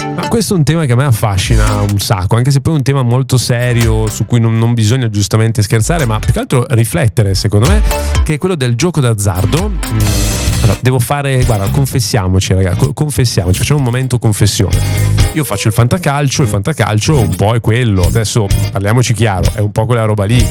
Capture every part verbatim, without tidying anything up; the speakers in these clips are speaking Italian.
Ma questo è un tema che a me affascina un sacco, anche se poi è un tema molto serio su cui non, non bisogna giustamente scherzare, ma più che altro riflettere, secondo me, che è quello del gioco d'azzardo. Allora, devo fare, guarda, confessiamoci ragazzi, confessiamoci, facciamo un momento confessione. Io faccio il fantacalcio, il fantacalcio un po' è quello, adesso parliamoci chiaro, è un po' quella roba lì.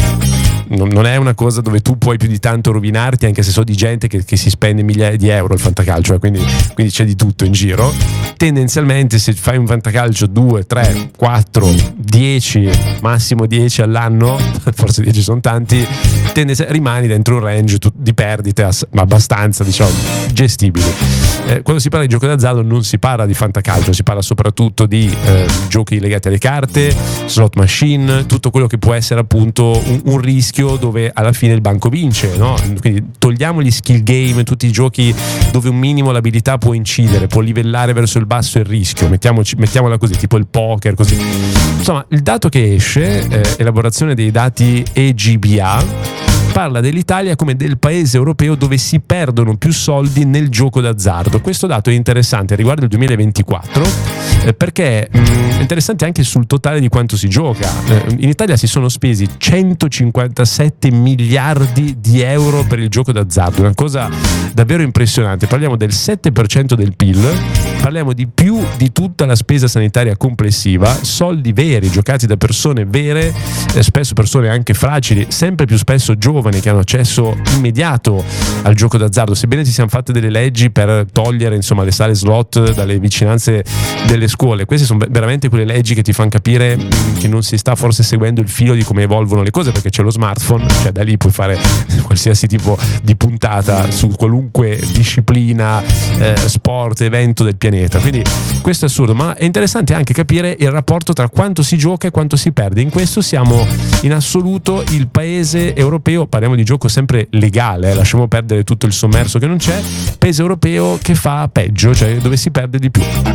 Non è una cosa dove tu puoi più di tanto rovinarti, anche se so di gente che, che si spende migliaia di euro il fantacalcio, eh, quindi, quindi c'è di tutto in giro. Tendenzialmente se fai un fantacalcio due, tre, quattro, dieci, massimo dieci all'anno, forse dieci sono tanti, rimani dentro un range di perdite abbastanza, diciamo, gestibili. Eh, quando si parla di gioco d'azzardo non si parla di fantacalcio, si parla soprattutto di eh, giochi legati alle carte, slot machine, tutto quello che può essere appunto un, un rischio dove alla fine il banco vince, no? Quindi togliamo gli skill game, tutti i giochi dove un minimo l'abilità può incidere, può livellare verso il basso il rischio, mettiamoci, mettiamola così, tipo il poker, così. Insomma, il dato che esce, eh, elaborazione dei dati E G B A, parla dell'Italia come del paese europeo dove si perdono più soldi nel gioco d'azzardo. Questo dato è interessante, riguarda il duemilaventiquattro, eh, perché mh, è interessante anche sul totale di quanto si gioca. Eh, in Italia si sono spesi centocinquantasette miliardi di euro per il gioco d'azzardo, una cosa davvero impressionante. Parliamo del sette per cento del P I L, parliamo di più di tutta la spesa sanitaria complessiva, soldi veri giocati da persone vere, eh, spesso persone anche fragili, sempre più spesso giovani che hanno accesso immediato al gioco d'azzardo, sebbene ci siano fatte delle leggi per togliere insomma le sale slot dalle vicinanze delle scuole. Queste sono veramente quelle leggi che ti fanno capire che non si sta forse seguendo il filo di come evolvono le cose, perché c'è lo smartphone, cioè da lì puoi fare qualsiasi tipo di puntata su qualunque disciplina, eh, sport, evento del pianeta. Quindi questo è assurdo, ma è interessante anche capire il rapporto tra quanto si gioca e quanto si perde. In questo siamo in assoluto il paese europeo, parliamo di gioco sempre legale, eh, lasciamo perdere tutto il sommerso che non c'è, paese europeo che fa peggio, cioè dove si perde di più.